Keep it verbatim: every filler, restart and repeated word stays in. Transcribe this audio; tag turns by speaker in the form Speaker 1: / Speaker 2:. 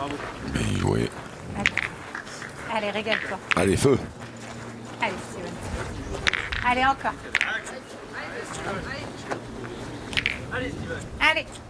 Speaker 1: Bien joué.
Speaker 2: Allez, Allez régale-toi.
Speaker 1: Allez, feu.
Speaker 2: Allez, Steven. Allez, encore.
Speaker 3: Allez, Steven.
Speaker 2: Allez.